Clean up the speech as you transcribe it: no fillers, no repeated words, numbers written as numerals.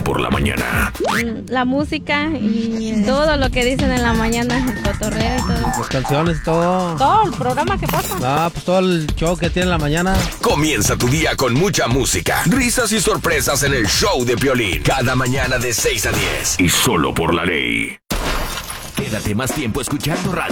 por la mañana. La música y todo lo que dicen en la mañana, el cotorreo y todo. Las canciones, todo. Todo el programa que pasa. Ah, pues todo el show que tiene en la mañana. Comienza tu día con mucha música, risas y sorpresas en el show de Piolín. Cada mañana de 6 a 10. Y solo por la ley. Quédate más tiempo escuchando radio